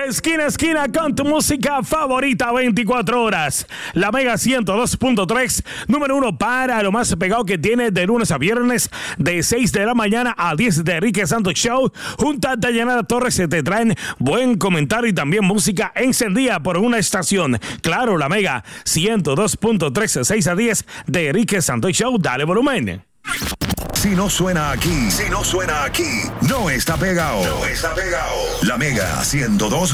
esquina a esquina con tu música favorita 24 horas. La Mega 102.3, número 1 para lo más pegado que tiene de lunes a viernes, de 6 de la mañana a 10 de Enrique Santos Show. Junto a Dayanara Torres se te traen buen comentario y también música encendida por una estación. Claro, la Mega 102.3, 6 a 10 de Enrique Santos Show. Dale volumen. Si no suena aquí, no está pegado. La Mega 102.